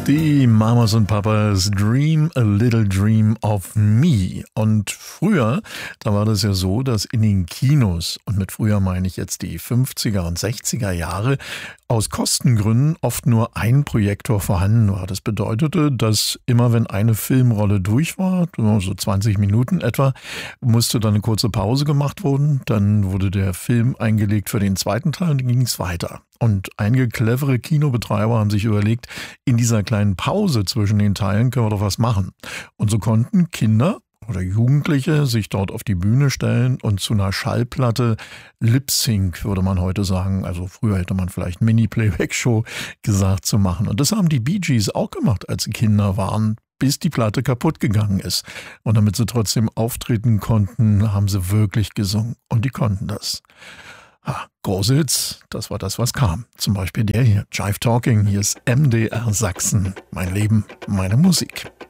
Die Mamas und Papas Dream a Little Dream of Me. Und früher, da war das ja so, dass in den Kinos, und mit früher meine ich jetzt die 50er und 60er Jahre, aus Kostengründen oft nur ein Projektor vorhanden war. Das bedeutete, dass immer wenn eine Filmrolle durch war, so 20 Minuten etwa, musste dann eine kurze Pause gemacht werden. Dann wurde der Film eingelegt für den zweiten Teil und dann ging es weiter. Und einige clevere Kinobetreiber haben sich überlegt, in dieser kleinen Pause zwischen den Teilen können wir doch was machen. Und so konnten Kinder oder Jugendliche sich dort auf die Bühne stellen und zu einer Schallplatte Lip-Sync, würde man heute sagen, also früher hätte man vielleicht Mini-Playback-Show gesagt, zu machen. Und das haben die Bee Gees auch gemacht, als sie Kinder waren, bis die Platte kaputt gegangen ist. Und damit sie trotzdem auftreten konnten, haben sie wirklich gesungen. Und die konnten das. Große Hits, das war das, was kam. Zum Beispiel der hier, Jive Talking, hier ist MDR Sachsen. Mein Leben, meine Musik.